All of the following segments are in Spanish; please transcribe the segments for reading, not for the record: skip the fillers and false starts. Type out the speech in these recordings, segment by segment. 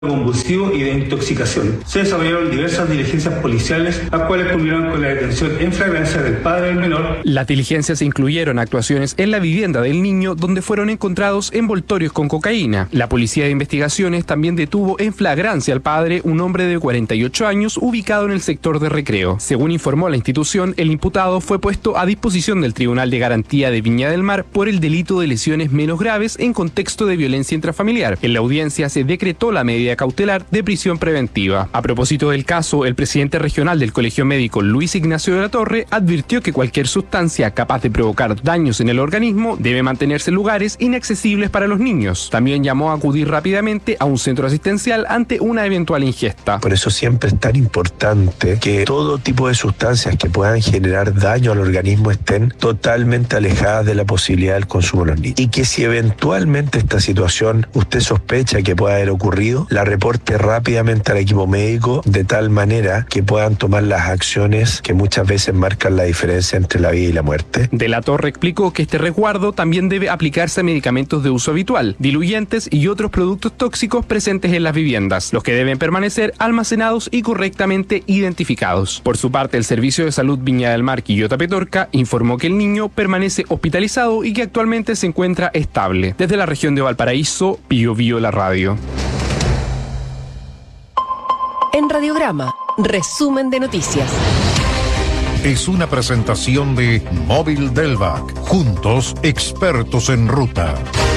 convulsivo y de intoxicación. Se desarrollaron diversas diligencias policiales, las cuales culminaron con la detención en flagrancia del padre del menor. Las diligencias incluyeron actuaciones en la vivienda del niño, donde fueron encontrados envoltorios con cocaína. La policía de investigaciones también detuvo en flagrancia al padre, un hombre de 48 años, ubicado en el sector de Recreo. Según informó la institución, el imputado fue puesto a disposición del Tribunal de Garantía de Viña del Mar por el delito de lesiones menos graves en contexto de violencia intrafamiliar. En la audiencia se decretó la medida cautelar de prisión preventiva. A propósito del caso, el presidente regional del Colegio Médico, Luis Ignacio de la Torre, advirtió que cualquier sustancia capaz de provocar daños en el organismo debe mantenerse en lugares inaccesibles para los niños. También llamó a acudir rápidamente a un centro asistencial ante una eventual ingesta. Por eso siempre es tan importante que todo tipo de sustancias que puedan generar daño al organismo estén totalmente alejadas de la posibilidad del consumo de los niños. Y que si eventualmente esta situación usted sospecha que pueda haber ocurrido, la reporte rápidamente al equipo médico de tal manera que puedan tomar las acciones que muchas veces marcan la diferencia entre la vida y la muerte. De la Torre explicó que este resguardo también debe aplicarse a medicamentos de uso habitual, diluyentes y otros productos tóxicos presentes en las viviendas, los que deben permanecer almacenados y correctamente identificados. Por su parte, el Servicio de Salud Viña del Mar Quillota Petorca informó que el niño permanece hospitalizado y que actualmente se encuentra estable. Desde la región de Valparaíso, Pío Vío, la radio. En Radiograma, resumen de noticias. Es una presentación de Móvil Delvac. Juntos, expertos en ruta.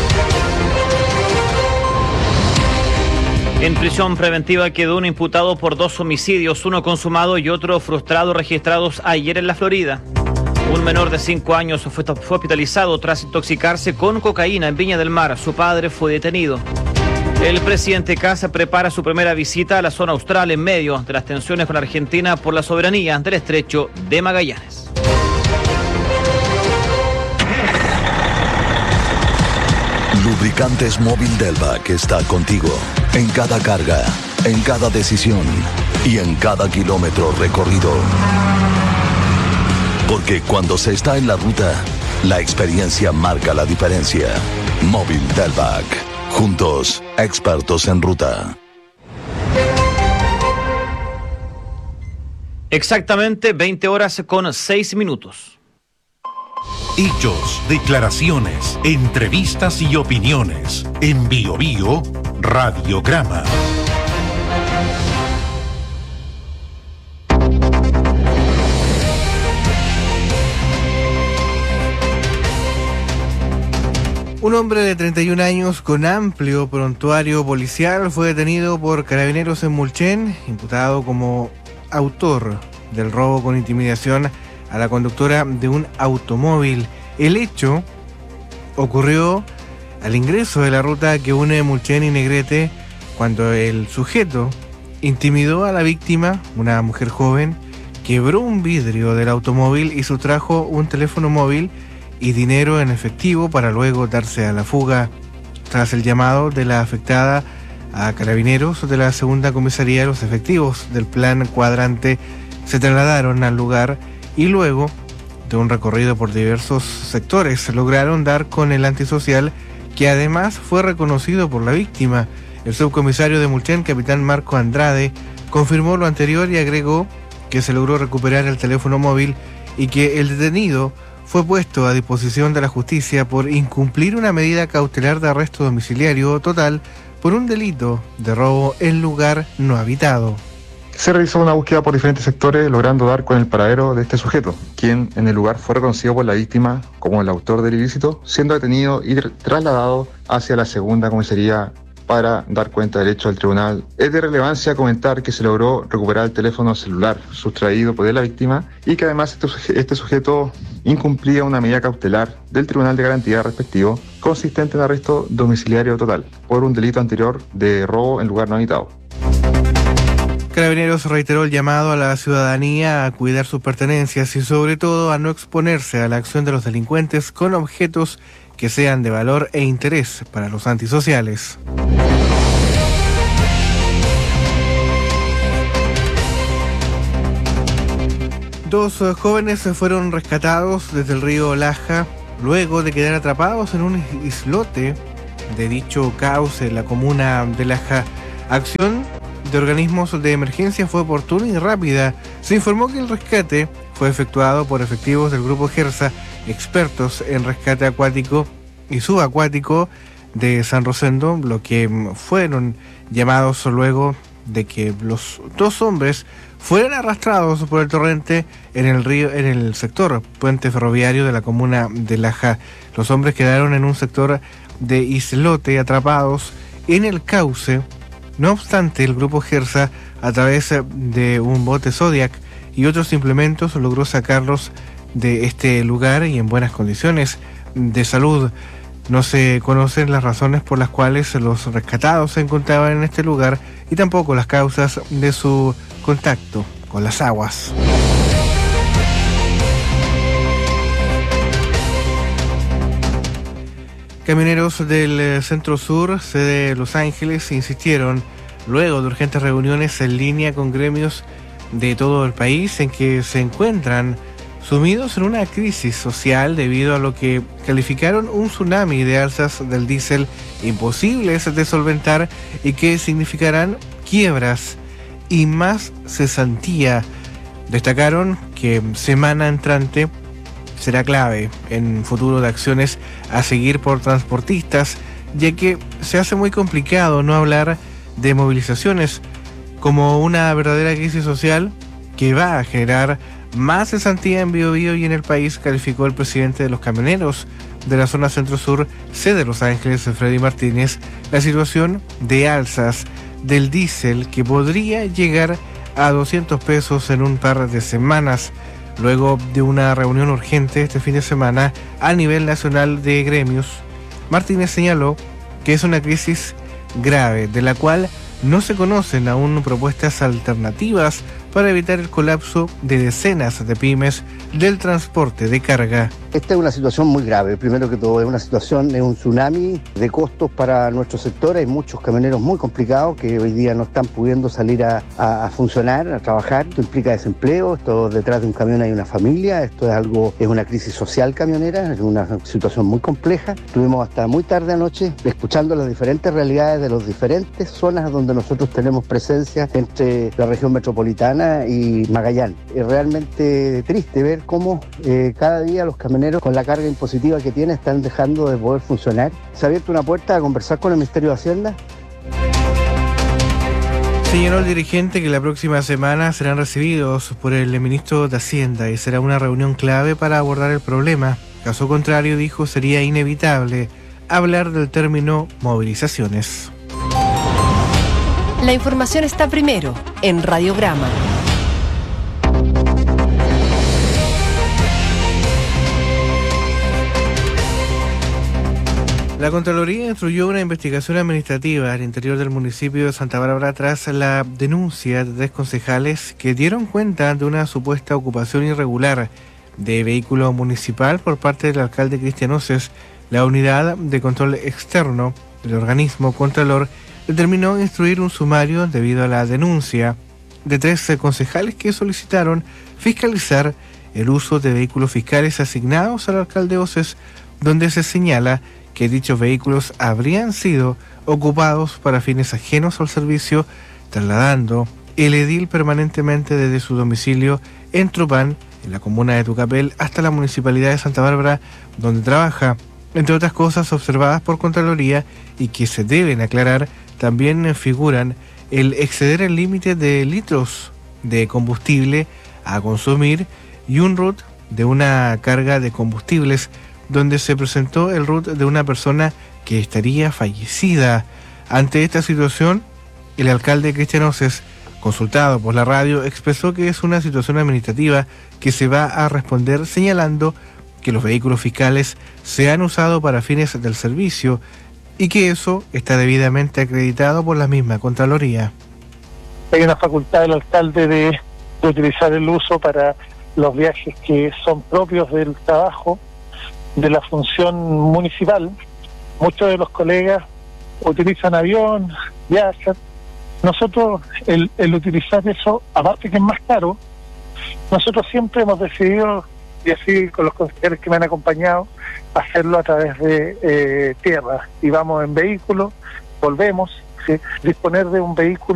En prisión preventiva quedó un imputado por 2 homicidios, uno consumado y otro frustrado, registrados ayer en la Florida. Un menor de 5 años fue hospitalizado tras intoxicarse con cocaína en Viña del Mar. Su padre fue detenido. El presidente Kast prepara su primera visita a la zona austral en medio de las tensiones con Argentina por la soberanía del estrecho de Magallanes. Lubricantes Móvil Delvac está contigo en cada carga, en cada decisión y en cada kilómetro recorrido. Porque cuando se está en la ruta, la experiencia marca la diferencia. Móvil Delvac. Juntos, expertos en ruta. Exactamente 20 horas con 6 minutos. Hechos, declaraciones, entrevistas y opiniones. En Bio Bio, Radiograma. Un hombre de 31 años con amplio prontuario policial fue detenido por Carabineros en Mulchen, imputado como autor del robo con intimidación a la conductora de un automóvil. El hecho ocurrió al ingreso de la ruta que une Mulchen y Negrete, cuando el sujeto intimidó a la víctima, una mujer joven, quebró un vidrio del automóvil y sustrajo un teléfono móvil y dinero en efectivo para luego darse a la fuga. Tras el llamado de la afectada a Carabineros de la segunda comisaría, los efectivos del plan Cuadrante se trasladaron al lugar y luego de un recorrido por diversos sectores lograron dar con el antisocial, que además fue reconocido por la víctima. El subcomisario de Mulchen, capitán Marco Andrade, confirmó lo anterior y agregó que se logró recuperar el teléfono móvil y que el detenido fue puesto a disposición de la justicia por incumplir una medida cautelar de arresto domiciliario total por un delito de robo en lugar no habitado. Se realizó una búsqueda por diferentes sectores, logrando dar con el paradero de este sujeto, quien en el lugar fue reconocido por la víctima como el autor del ilícito, siendo detenido y trasladado hacia la segunda comisaría para dar cuenta del hecho al tribunal. Es de relevancia comentar que se logró recuperar el teléfono celular sustraído por la víctima y que además este sujeto incumplía una medida cautelar del Tribunal de Garantía respectivo, consistente en arresto domiciliario total por un delito anterior de robo en lugar no habitado. Carabineros reiteró el llamado a la ciudadanía a cuidar sus pertenencias y sobre todo a no exponerse a la acción de los delincuentes con objetos que sean de valor e interés para los antisociales. Dos jóvenes fueron rescatados desde el río Laja luego de quedar atrapados en un islote de dicho cauce en la comuna de Laja. Acción de organismos de emergencia fue oportuna y rápida. Se informó que el rescate fue efectuado por efectivos del Grupo Gersa, expertos en rescate acuático y subacuático de San Rosendo, lo que fueron llamados luego de que los dos hombres fueron arrastrados por el torrente en el río, en el sector puente ferroviario de la comuna de Laja. Los hombres quedaron en un sector de islote atrapados en el cauce. No obstante, el Grupo Gersa, a través de un bote Zodiac y otros implementos, logró sacarlos de este lugar y en buenas condiciones de salud. No se conocen las razones por las cuales los rescatados se encontraban en este lugar y tampoco las causas de su contacto con las aguas. Camioneros del Centro Sur, sede Los Ángeles, insistieron, luego de urgentes reuniones en línea con gremios de todo el país, en que se encuentran sumidos en una crisis social debido a lo que calificaron un tsunami de alzas del diésel imposibles de solventar y que significarán quiebras y más cesantía. Destacaron que semana entrante será clave en futuro de acciones a seguir por transportistas, ya que se hace muy complicado no hablar de movilizaciones como una verdadera crisis social que va a generar más cesantía en Biobío y en el país, calificó el presidente de los camioneros de la zona centro-sur, sede de Los Ángeles, Freddy Martínez, la situación de alzas del diésel que podría llegar a 200 pesos en un par de semanas, luego de una reunión urgente este fin de semana a nivel nacional de gremios. Martínez señaló que es una crisis grave, de la cual no se conocen aún propuestas alternativas para evitar el colapso de decenas de pymes del transporte de carga. Esta es una situación muy grave. Primero que todo, es un tsunami de costos para nuestro sector. Hay muchos camioneros muy complicados que hoy día no están pudiendo salir a funcionar, a trabajar. Esto implica desempleo, esto detrás de un camión hay una familia, es una crisis social camionera, es una situación muy compleja. Estuvimos hasta muy tarde anoche escuchando las diferentes realidades de las diferentes zonas donde nosotros tenemos presencia entre la región metropolitana y Magallanes. Es realmente triste ver cómo cada día los camioneros, con la carga impositiva que tienen, están dejando de poder funcionar. Se ha abierto una puerta a conversar con el Ministerio de Hacienda. Señaló el dirigente que la próxima semana serán recibidos por el ministro de Hacienda y será una reunión clave para abordar el problema. Caso contrario, dijo, sería inevitable hablar del término movilizaciones. La información está primero en Radiograma. La Contraloría instruyó una investigación administrativa al interior del municipio de Santa Bárbara tras la denuncia de 3 concejales que dieron cuenta de una supuesta ocupación irregular de vehículo municipal por parte del alcalde Cristian Oces. La unidad de control externo del organismo Contralor determinó instruir un sumario debido a la denuncia de 3 concejales que solicitaron fiscalizar el uso de vehículos fiscales asignados al alcalde Oces, donde se señala que dichos vehículos habrían sido ocupados para fines ajenos al servicio, trasladando el edil permanentemente desde su domicilio en Tropán, en la comuna de Tucapel, hasta la municipalidad de Santa Bárbara, donde trabaja. Entre otras cosas observadas por Contraloría y que se deben aclarar, también figuran el exceder el límite de litros de combustible a consumir y un RUT de una carga de combustibles, donde se presentó el RUT de una persona que estaría fallecida. Ante esta situación, el alcalde Cristian Oces, consultado por la radio, expresó que es una situación administrativa que se va a responder, señalando que los vehículos fiscales se han usado para fines del servicio y que eso está debidamente acreditado por la misma Contraloría. Hay una facultad del alcalde de utilizar el uso para los viajes que son propios del trabajo, de la función municipal. Muchos de los colegas utilizan avión, viajan. Nosotros, el utilizar eso, aparte que es más caro, nosotros siempre hemos decidido, y así con los consejeros que me han acompañado, hacerlo a través de tierra. Y vamos en vehículo, volvemos. disponer de un vehículo